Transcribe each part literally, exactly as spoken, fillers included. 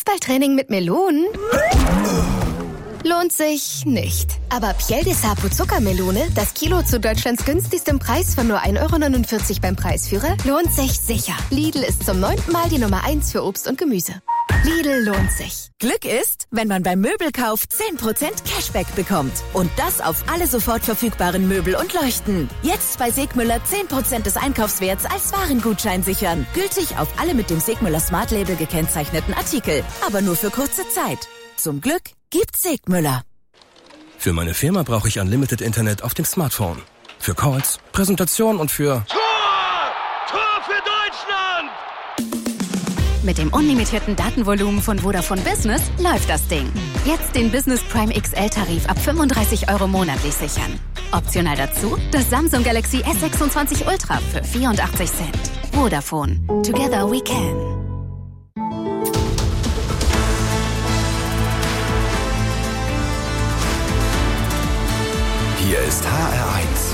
Fußballtraining mit Melonen? Lohnt sich nicht. Aber Piel de Sapo Zuckermelone, das Kilo zu Deutschlands günstigstem Preis von nur ein Euro neunundvierzig beim Preisführer, lohnt sich sicher. Lidl ist zum neunten Mal die Nummer eins für Obst und Gemüse. Lidl lohnt sich. Glück ist, wenn man beim Möbelkauf zehn Prozent Cashback bekommt. Und das auf alle sofort verfügbaren Möbel und Leuchten. Jetzt bei Segmüller zehn Prozent des Einkaufswerts als Warengutschein sichern. Gültig auf alle mit dem Segmüller Smart Label gekennzeichneten Artikel. Aber nur für kurze Zeit. Zum Glück gibt's Segmüller. Für meine Firma brauche ich Unlimited Internet auf dem Smartphone. Für Calls, Präsentation und für... Tor! Tor für Deutschland! Mit dem unlimitierten Datenvolumen von Vodafone Business läuft das Ding. Jetzt den Business Prime X L-Tarif ab fünfunddreißig Euro monatlich sichern. Optional dazu das Samsung Galaxy S sechsundzwanzig Ultra für vierundachtzig Cent. Vodafone. Together we can. Hier ist H R eins.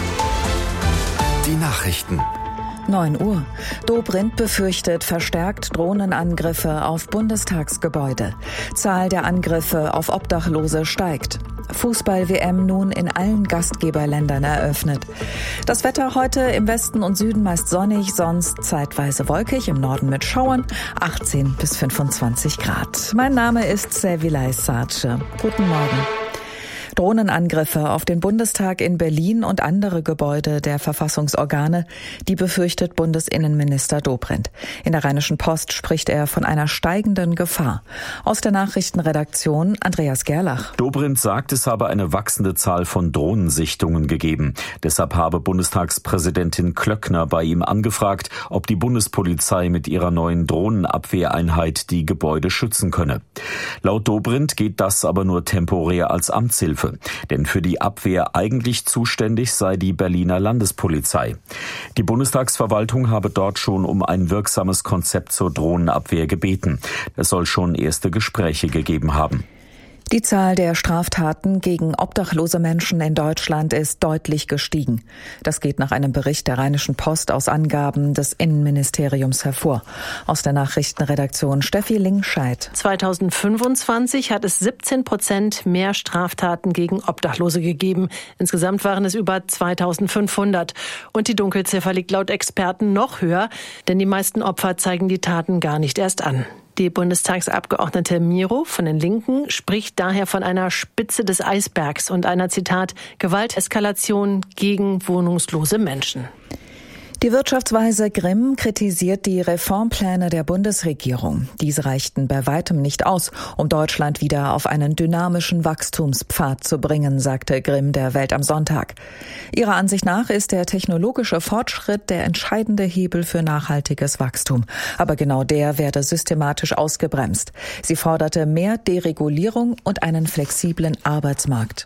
Die Nachrichten. neun Uhr. Dobrindt befürchtet verstärkt Drohnenangriffe auf Bundestagsgebäude. Zahl der Angriffe auf Obdachlose steigt. Fußball-W M nun in allen Gastgeberländern eröffnet. Das Wetter heute im Westen und Süden meist sonnig, sonst zeitweise wolkig, im Norden mit Schauern, achtzehn bis fünfundzwanzig Grad. Mein Name ist Servilay Sace. Guten Morgen. Drohnenangriffe auf den Bundestag in Berlin und andere Gebäude der Verfassungsorgane, die befürchtet Bundesinnenminister Dobrindt. In der Rheinischen Post spricht er von einer steigenden Gefahr. Aus der Nachrichtenredaktion Andreas Gerlach. Dobrindt sagt, es habe eine wachsende Zahl von Drohnensichtungen gegeben. Deshalb habe Bundestagspräsidentin Klöckner bei ihm angefragt, ob die Bundespolizei mit ihrer neuen Drohnenabwehreinheit die Gebäude schützen könne. Laut Dobrindt geht das aber nur temporär als Amtshilfe. Denn für die Abwehr eigentlich zuständig sei die Berliner Landespolizei. Die Bundestagsverwaltung habe dort schon um ein wirksames Konzept zur Drohnenabwehr gebeten. Es soll schon erste Gespräche gegeben haben. Die Zahl der Straftaten gegen obdachlose Menschen in Deutschland ist deutlich gestiegen. Das geht nach einem Bericht der Rheinischen Post aus Angaben des Innenministeriums hervor. Aus der Nachrichtenredaktion Steffi Lingscheid. zweitausendfünfundzwanzig hat es siebzehn Prozent mehr Straftaten gegen Obdachlose gegeben. Insgesamt waren es über zweitausendfünfhundert. Und die Dunkelziffer liegt laut Experten noch höher, denn die meisten Opfer zeigen die Taten gar nicht erst an. Die Bundestagsabgeordnete Miro von den Linken spricht daher von einer Spitze des Eisbergs und einer, Zitat, Gewalteskalation gegen wohnungslose Menschen. Die Wirtschaftsweise Grimm kritisiert die Reformpläne der Bundesregierung. Diese reichten bei weitem nicht aus, um Deutschland wieder auf einen dynamischen Wachstumspfad zu bringen, sagte Grimm der Welt am Sonntag. Ihrer Ansicht nach ist der technologische Fortschritt der entscheidende Hebel für nachhaltiges Wachstum. Aber genau der werde systematisch ausgebremst. Sie forderte mehr Deregulierung und einen flexiblen Arbeitsmarkt.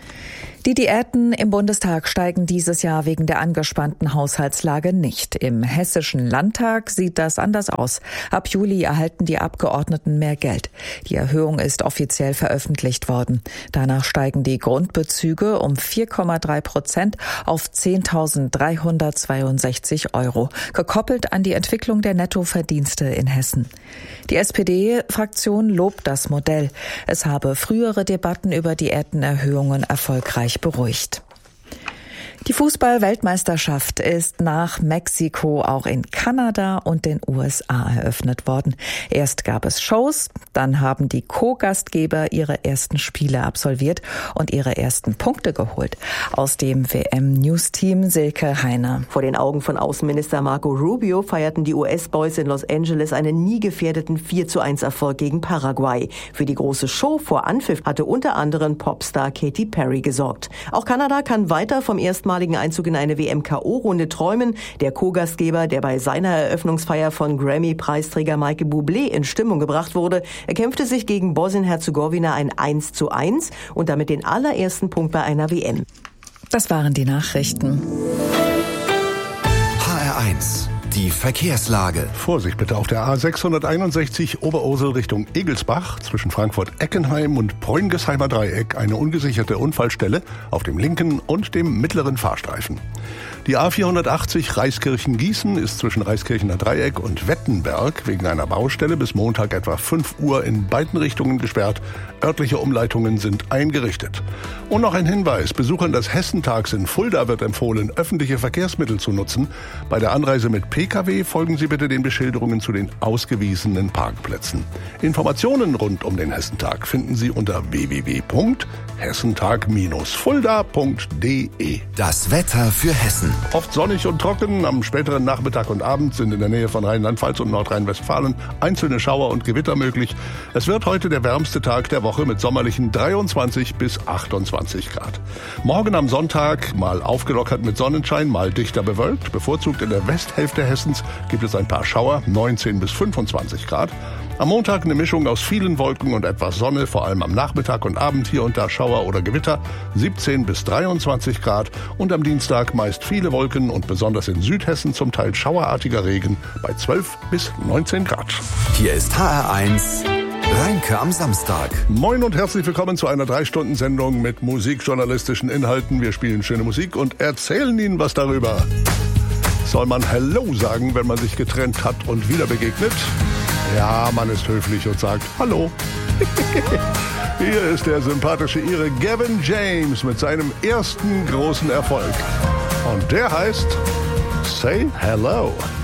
Die Diäten im Bundestag steigen dieses Jahr wegen der angespannten Haushaltslage nicht. Im Hessischen Landtag sieht das anders aus. Ab Juli erhalten die Abgeordneten mehr Geld. Die Erhöhung ist offiziell veröffentlicht worden. Danach steigen die Grundbezüge um vier Komma drei Prozent auf zehntausenddreihundertzweiundsechzig Euro, gekoppelt an die Entwicklung der Nettoverdienste in Hessen. Die S P D-Fraktion lobt das Modell. Es habe frühere Debatten über Diätenerhöhungen erfolgreich beruhigt. Die Fußball-Weltmeisterschaft ist nach Mexiko auch in Kanada und den U S A eröffnet worden. Erst gab es Shows, dann haben die Co-Gastgeber ihre ersten Spiele absolviert und ihre ersten Punkte geholt. Aus dem W M-News-Team Silke Heiner. Vor den Augen von Außenminister Marco Rubio feierten die U S-Boys in Los Angeles einen nie gefährdeten vier zu eins Erfolg gegen Paraguay. Für die große Show vor Anpfiff hatte unter anderem Popstar Katy Perry gesorgt. Auch Kanada kann weiter vom erstmaligen Einzug in eine W M-K O-Runde träumen. Der Co-Gastgeber, der bei seiner Eröffnungsfeier von Grammy-Preisträger Michael Bublé in Stimmung gebracht wurde, erkämpfte sich gegen Bosnien-Herzegowina ein eins zu eins und damit den allerersten Punkt bei einer W M. Das waren die Nachrichten. H R eins. Die Verkehrslage. Vorsicht bitte auf der A sechshunderteinundsechzig Oberursel Richtung Egelsbach zwischen Frankfurt-Eckenheim und Preungesheimer Dreieck eine ungesicherte Unfallstelle auf dem linken und dem mittleren Fahrstreifen. Die A vierhundertachtzig Reiskirchen-Gießen ist zwischen Reiskirchener Dreieck und Wettenberg wegen einer Baustelle bis Montag etwa fünf Uhr in beiden Richtungen gesperrt. Örtliche Umleitungen sind eingerichtet. Und noch ein Hinweis: Besuchern des Hessentags in Fulda wird empfohlen, öffentliche Verkehrsmittel zu nutzen. Bei der Anreise mit Pkw folgen Sie bitte den Beschilderungen zu den ausgewiesenen Parkplätzen. Informationen rund um den Hessentag finden Sie unter w w w punkt hessentag fulda punkt d e. Das Wetter für Hessen. Oft sonnig und trocken. Am späteren Nachmittag und Abend sind in der Nähe von Rheinland-Pfalz und Nordrhein-Westfalen einzelne Schauer und Gewitter möglich. Es wird heute der wärmste Tag der Woche mit sommerlichen dreiundzwanzig bis achtundzwanzig Grad. Morgen am Sonntag mal aufgelockert mit Sonnenschein, mal dichter bewölkt. Bevorzugt in der Westhälfte Hessens gibt es ein paar Schauer, neunzehn bis fünfundzwanzig Grad. Am Montag eine Mischung aus vielen Wolken und etwas Sonne, vor allem am Nachmittag und Abend hier und da Schauer oder Gewitter, siebzehn bis dreiundzwanzig Grad. Und am Dienstag meist viele Wolken und besonders in Südhessen zum Teil schauerartiger Regen bei zwölf bis neunzehn Grad. Hier ist H R eins Rheinke am Samstag. Moin und herzlich willkommen zu einer drei Stunden Sendung mit musikjournalistischen Inhalten. Wir spielen schöne Musik und erzählen Ihnen was darüber. Soll man Hello sagen, wenn man sich getrennt hat und wieder begegnet? Ja, man ist höflich und sagt Hallo. Hier ist der sympathische Ire Gavin James mit seinem ersten großen Erfolg. Und der heißt Say Hello.